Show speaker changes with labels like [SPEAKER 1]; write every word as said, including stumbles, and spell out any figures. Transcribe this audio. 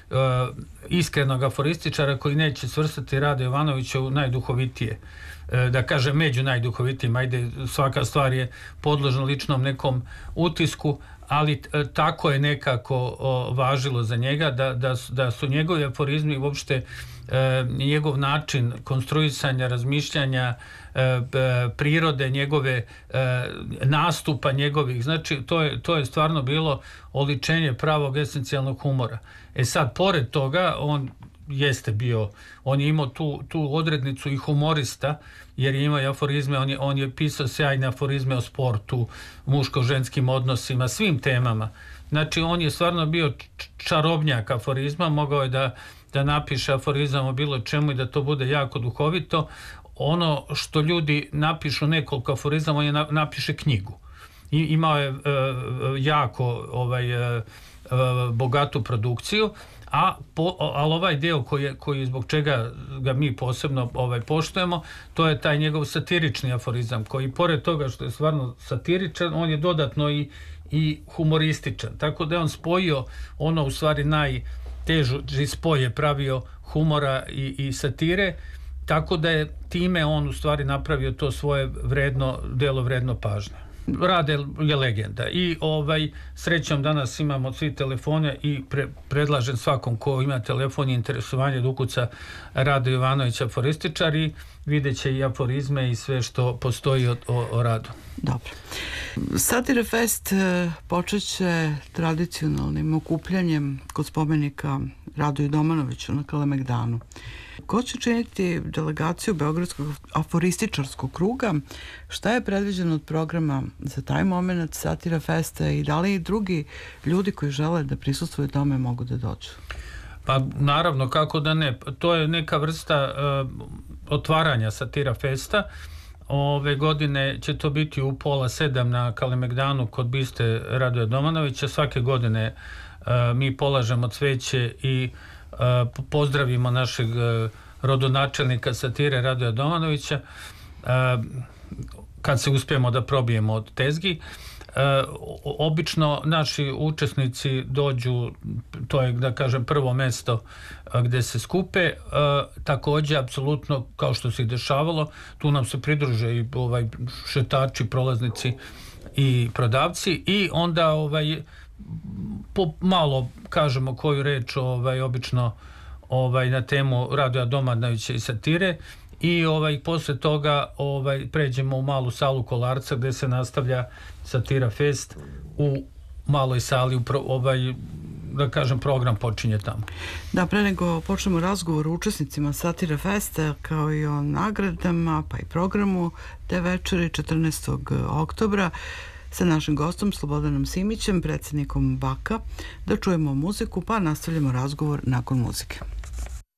[SPEAKER 1] iskrenog aforističara koji neće svrstati Rada Jovanovića u najduhovitije, da kaže među najduhovitijim, ajde, svaka stvar je podložna ličnom nekom utisku, ali tako je nekako važilo za njega da, da, da su njegovi aforizmi uopšte njegov način konstruisanja, razmišljanja, prirode njegove, nastupa njegovih, znači to je, to je stvarno bilo oličenje pravog esencijalnog humora. E sad, pored toga, on jeste bio, on je imao tu, tu odrednicu i humorista, jer je imao i aforizme, on je, on je pisao sjajne aforizme o sportu, muško-ženskim odnosima, svim temama. Znači, on je stvarno bio čarobnjak aforizma, mogao je da, da napiše aforizam o bilo čemu i da to bude jako duhovito. Ono što ljudi napišu nekoliko aforizama, on je na, napiše knjigu. I, imao je uh, jako ovaj, uh, bogatu produkciju, a po, ali ovaj deo koji, koji zbog čega ga mi posebno ovaj, poštujemo, to je taj njegov satirični aforizam, koji pored toga što je stvarno satiričan, on je dodatno i, i humorističan. Tako da je on spojio ono u stvari najteži spoj je pravio humora i, i satire, tako da je time on u stvari napravio to svoje vredno, delo vredno pažnje. Rade je legenda i ovaj srećom danas imamo svi telefone i pre, predlažem svakom ko ima telefon i interesovanje da ukuca Rado Jovanović aforističar i vidjet će i aforizme i sve što postoji o, o, o Radu.
[SPEAKER 2] Dobro. Satira Fest počeće tradicionalnim okupljanjem kod spomenika Radu Domanoviću na Kalemegdanu. Ko će činiti delegaciju Beogradskog aforističarskog kruga? Šta je predviđeno od programa za taj moment Satira Festa i da li i drugi ljudi koji žele da prisustvuju tome mogu da dođu?
[SPEAKER 1] Pa naravno, kako da ne. To je neka vrsta uh, otvaranja Satira Festa. Ove godine će to biti u pola sedam na Kalemegdanu kod biste Radoja Domanovića. Svake godine uh, mi polažemo cveće i uh, pozdravimo našeg uh, rodonačelnika satire Radoja Domanovića uh, kad se uspijemo da probijemo od tezgi. Uh, obično naši učesnici dođu, to je da kažem prvo mesto uh, gde se skupe, uh, takođe apsolutno kao što se i dešavalo, tu nam se pridruže i ovaj šetači, prolaznici i prodavci i onda ovaj po malo kažemo koju reč ovaj obično ovaj na temu Radoja Domanovića i satire i ovaj posle toga ovaj pređemo u malu salu Kolarca gde se nastavlja Satira Fest u maloj sali u pro, ovaj da kažem program počinje tamo.
[SPEAKER 2] Da, pre nego počnemo razgovor o učesnicima Satira Festa kao i o nagradama pa i programu te večeri četrnaestog oktobra sa našim gostom Slobodanom Simićem, predsjednikom B A K-a, da čujemo muziku pa nastavljamo razgovor nakon muzike.